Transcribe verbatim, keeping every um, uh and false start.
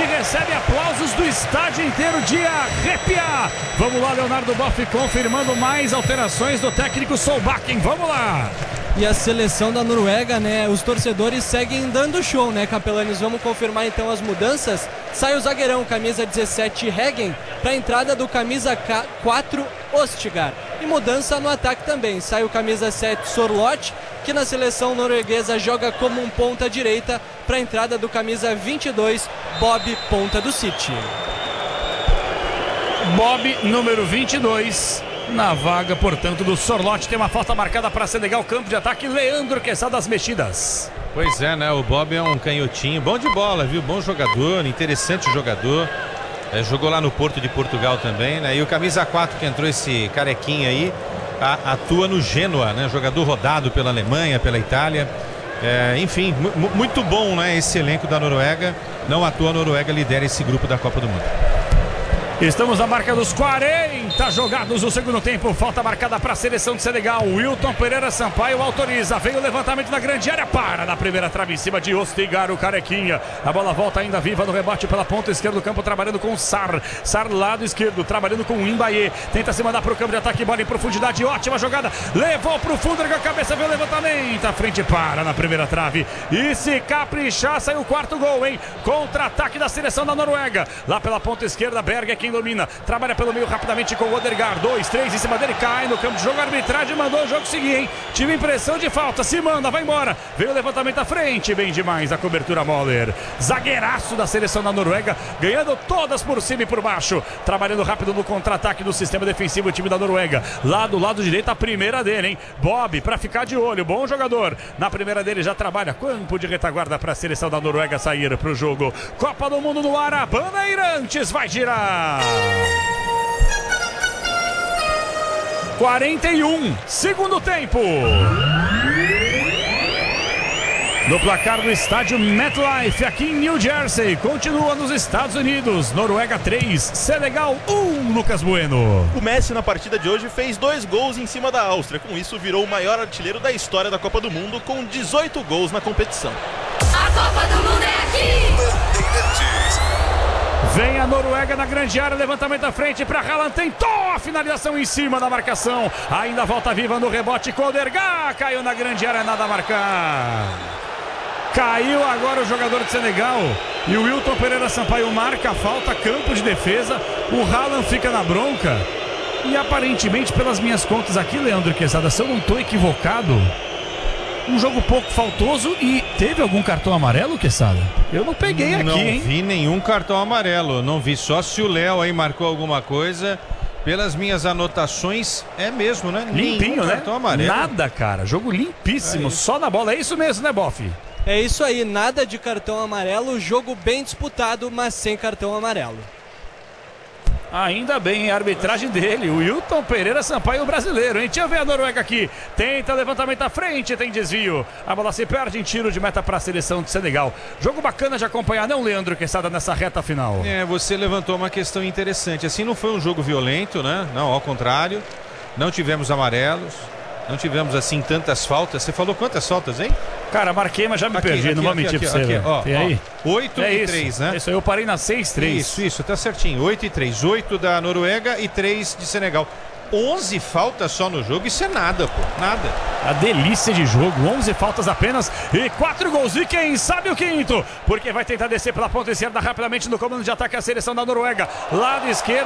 que recebe aplausos do estádio inteiro de arrepiar. Vamos lá, Leonardo Boff confirmando mais alterações do técnico Solbakken. Vamos lá. E a seleção da Noruega, né? Os torcedores seguem dando show, né, Capelanes? Vamos confirmar então as mudanças. Sai o zagueirão, camisa dezessete, Heggen, para a entrada do camisa quatro, Ostigar. E mudança no ataque também. Sai o camisa sete, Sorloth, que na seleção norueguesa joga como um ponta direita, para a entrada do camisa vinte e dois, Bob, ponta do City. Bob, número vinte e dois. Na vaga, portanto, do Sorloth. Tem uma falta marcada para Senegal. Campo de ataque, Leandro Quesada das mexidas. Pois é, né? O Bob é um canhotinho, bom de bola, viu? Bom jogador, interessante jogador. É, jogou lá no Porto de Portugal também, né? E o camisa quatro que entrou, esse carequinha aí, a, atua no Genoa, né? Jogador rodado pela Alemanha, pela Itália. É, enfim, muito bom, né? Esse elenco da Noruega. Não à toa a Noruega lidera esse grupo da Copa do Mundo. Estamos na marca dos quarenta jogados no segundo tempo. Falta marcada para a seleção de Senegal. Wilton Pereira Sampaio autoriza. Vem o levantamento na grande área. Para na primeira trave em cima de Ostigar, o carequinha. A bola volta ainda viva no rebote pela ponta esquerda do campo, trabalhando com Sar. Sar lado esquerdo, trabalhando com o Imbaye. Tenta se mandar para o campo de ataque. Bola em profundidade. Ótima jogada. Levou para o fundo com a cabeça. Vem o levantamento. A frente para na primeira trave. E se caprichar, sai o quarto gol, hein? Contra-ataque da seleção da Noruega. Lá pela ponta esquerda, Berg é quem domina, trabalha pelo meio rapidamente com o Odegaard, dois, três em cima dele, cai no campo de jogo, a arbitragem mandou o jogo seguir, hein? Tive impressão de falta, se manda, vai embora, veio o levantamento à frente, bem demais a cobertura Moller, zagueiraço da seleção da Noruega, ganhando todas por cima e por baixo, trabalhando rápido no contra-ataque do sistema defensivo, o time da Noruega, lá do lado direito a primeira dele, hein? Bob, pra ficar de olho, bom jogador, na primeira dele já trabalha, campo de retaguarda pra seleção da Noruega sair pro jogo, Copa do Mundo no ar, a Bandeirantes vai girar. quarenta e um, segundo tempo. No placar do estádio MetLife, aqui em New Jersey, continua nos Estados Unidos. Noruega três, Senegal um, Lucas Bueno. O Messi na partida de hoje fez dois gols em cima da Áustria. Com isso, virou o maior artilheiro da história da Copa do Mundo, com dezoito gols na competição. A Copa do Mundo é aqui! Vem a Noruega na grande área, levantamento à frente para Haaland, tentou a finalização em cima da marcação, ainda volta viva no rebote com o Odegaard, caiu na grande área, nada a marcar. Caiu agora o jogador de Senegal e o Wilton Pereira Sampaio marca a falta, campo de defesa, o Haaland fica na bronca e aparentemente, pelas minhas contas aqui, Leandro Quesada, se eu não estou equivocado, um jogo pouco faltoso e teve algum cartão amarelo, Quesada? Eu não peguei aqui, não hein? Não vi nenhum cartão amarelo, não vi, só se o Léo aí marcou alguma coisa. Pelas minhas anotações, é mesmo, né? Limpinho, nenhum né? Cartão amarelo. Nada, cara, jogo limpíssimo, é só na bola, é isso mesmo, né, Boff? É isso aí, nada de cartão amarelo, jogo bem disputado, mas sem cartão amarelo. Ainda bem, a arbitragem dele, o Wilton Pereira Sampaio, brasileiro, hein? Deixa eu ver a Noruega aqui, tenta levantamento à frente, tem desvio, a bola se perde em tiro de meta para a seleção de Senegal. Jogo bacana de acompanhar, não, Leandro Quesada, nessa reta final? É, você levantou uma questão interessante, assim, não foi um jogo violento, né? Não, ao contrário, não tivemos amarelos, não tivemos, assim, tantas faltas. Você falou quantas faltas, hein? Cara, marquei, mas já me aqui, perdi, aqui, não vou aqui, mentir aqui, pra você. aqui, ó, tem aí? oito é e isso, três, né? Isso, eu parei na seis três. Isso, isso, tá certinho. oito e três. oito da Noruega e três de Senegal. onze faltas só no jogo, isso é nada, pô, nada. A delícia de jogo, onze faltas apenas e quatro gols. E quem sabe o quinto? Porque vai tentar descer pela ponta esquerda rapidamente no comando de ataque a seleção da Noruega. Lado esquerdo.